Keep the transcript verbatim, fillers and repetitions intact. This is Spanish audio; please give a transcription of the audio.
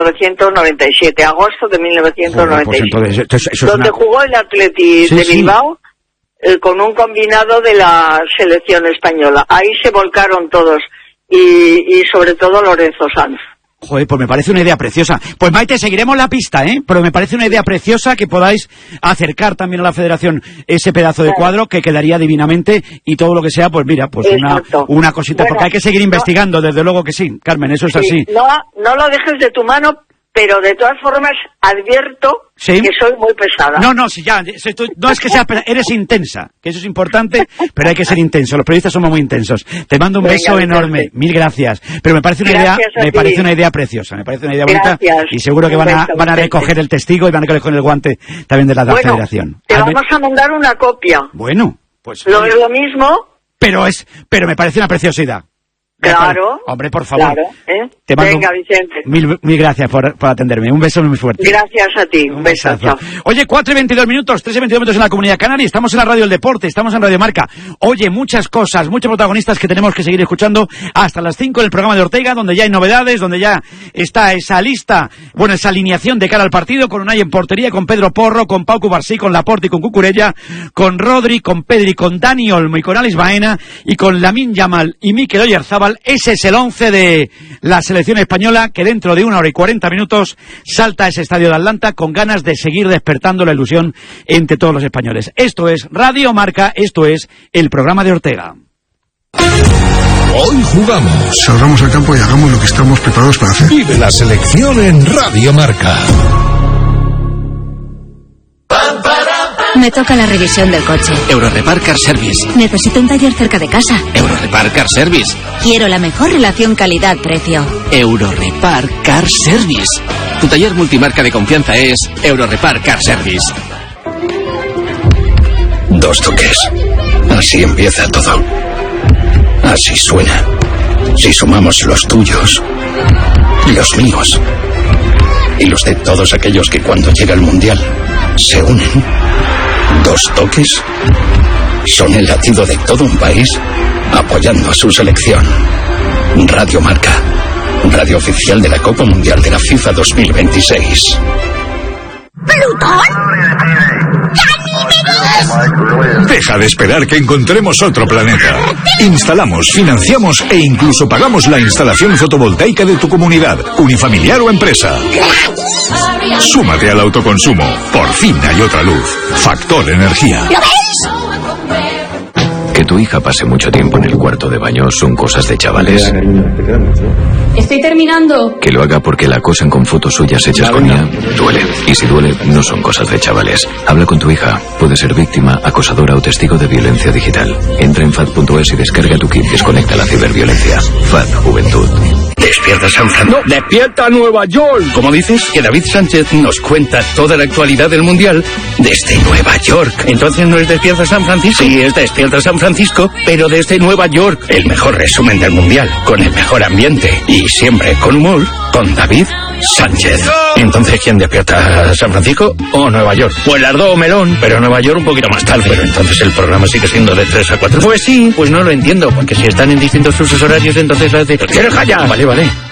mil novecientos noventa y siete, agosto de mil novecientos noventa y siete, Joder, pues entonces, entonces, eso es donde una... jugó el Athletic sí, de sí. Bilbao eh, con un combinado de la selección española. Ahí se volcaron todos y, y sobre todo Lorenzo Sanz. Joder, pues me parece una idea preciosa. Pues Maite, seguiremos la pista, ¿eh? Pero me parece una idea preciosa que podáis acercar también a la Federación ese pedazo de cuadro que quedaría divinamente y todo lo que sea, pues mira, pues una, una cosita, bueno, porque hay que seguir investigando, no, desde luego que sí, Carmen, eso es sí, así. No, no lo dejes de tu mano, pero de todas formas advierto ¿sí? que soy muy pesada. No, no, si ya, no es que seas pesada, eres intensa, que eso es importante, pero hay que ser intenso, los periodistas somos muy intensos. Te mando un Venga, beso enorme, mil gracias. Pero me parece una gracias idea, me parece una idea preciosa, me parece una idea bonita gracias. Y seguro que van a, van a recoger el testigo y van a recoger el guante también de la bueno, Federación. Te vamos a mandar una copia. Bueno, pues lo es lo mismo. Pero es, pero me parece una preciosidad. Claro. Hombre, por favor. Claro, ¿eh? Te mando Venga, Vicente. Mil, mil gracias por, por atenderme. Un beso muy fuerte. Gracias a ti. Un, un beso. Chao. Oye, cuatro y veintidós minutos, tres y veintidós minutos en la Comunidad Canaria. Estamos en la Radio del Deporte, estamos en Radio Marca. Oye, muchas cosas, muchos protagonistas que tenemos que seguir escuchando hasta las cinco del programa de Ortega, donde ya hay novedades, donde ya está esa lista, bueno, esa alineación de cara al partido, con Unai en portería, con Pedro Porro, con Pau Cubarsí, con Laporte y con Cucurella, con Rodri, con Pedri, con Dani Olmo y con Alex Baena, y con Lamine Yamal y Mikel Oyarzabal. Ese es el once de la selección española que dentro de una hora y cuarenta minutos salta a ese estadio de Atlanta con ganas de seguir despertando la ilusión entre todos los españoles. Esto es Radio Marca, esto es el programa de Ortega. Hoy jugamos. Salgamos al campo y hagamos lo que estamos preparados para hacer. Vive la selección en Radio Marca. Me toca la revisión del coche. Eurorepar Car Service. Necesito un taller cerca de casa. Eurorepar Car Service. Quiero la mejor relación calidad-precio. Eurorepar Car Service. Tu taller multimarca de confianza es Eurorepar Car Service. Dos toques. Así empieza todo. Así suena. Si sumamos los tuyos, los míos y los de todos aquellos que cuando llega el Mundial se unen. Dos toques son el latido de todo un país apoyando a su selección. Radio Marca, radio oficial de la Copa Mundial de la FIFA dos mil veintiséis. ¿Plutón? Deja de esperar que encontremos otro planeta. Instalamos, financiamos e incluso pagamos la instalación fotovoltaica de tu comunidad, unifamiliar o empresa. Súmate al autoconsumo. Por fin hay otra luz. Factor Energía. ¿Lo ves? Que tu hija pase mucho tiempo en el cuarto de baño son cosas de chavales. Estoy terminando. Que lo haga porque la acosen con fotos suyas hechas con I A duele. Y si duele, no son cosas de chavales. Habla con tu hija. Puede ser víctima, acosadora o testigo de violencia digital. Entra en F A D punto es y descarga tu kit. Desconecta la ciberviolencia. F A D, Juventud. Despierta San Francisco. No, despierta Nueva York. ¿Cómo dices? Que David Sánchez nos cuenta toda la actualidad del Mundial desde Nueva York. Entonces no es Despierta San Francisco. Sí, es Despierta San Francisco, pero desde Nueva York. El mejor resumen del Mundial, con el mejor ambiente y siempre con humor, con David Sánchez. Entonces, ¿quién despierta? ¿San Francisco o Nueva York? Pues las dos, melón, pero Nueva York un poquito más tarde. Pero entonces el programa sigue siendo de tres a cuatro. Pues sí, pues no lo entiendo, porque si están en distintos usos horarios, entonces... ¿Quieres callar? Vale, vale.